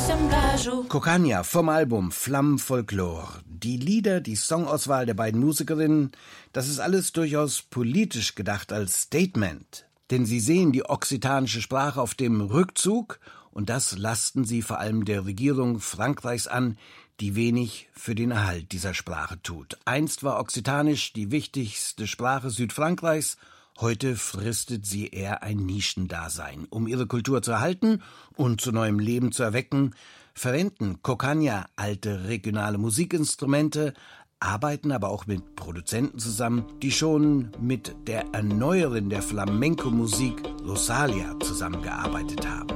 Cocaña vom Album Flammenfolklore. Die Lieder, die Songauswahl der beiden Musikerinnen, das ist alles durchaus politisch gedacht als Statement. Denn sie sehen die okzitanische Sprache auf dem Rückzug und das lasten sie vor allem der Regierung Frankreichs an, die wenig für den Erhalt dieser Sprache tut. Einst war Okzitanisch die wichtigste Sprache Südfrankreichs, heute fristet sie eher ein Nischendasein. Um ihre Kultur zu erhalten und zu neuem Leben zu erwecken, verwenden Cocaña alte regionale Musikinstrumente, arbeiten aber auch mit Produzenten zusammen, die schon mit der Erneuerin der Flamenco-Musik Rosalia zusammengearbeitet haben.